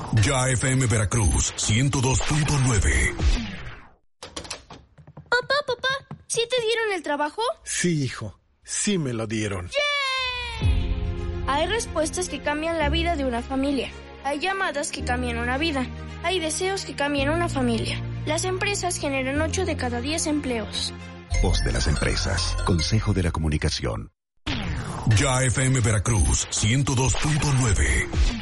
Ya FM Veracruz 102.9. Papá, ¿sí te dieron el trabajo? Sí, hijo, sí me lo dieron. ¡Yay! Hay respuestas que cambian la vida de una familia. Hay llamadas que cambian una vida. Hay deseos que cambian una familia. Las empresas generan 8 de cada 10 empleos. Voz de las empresas. Consejo de la Comunicación. Ya FM Veracruz 102.9.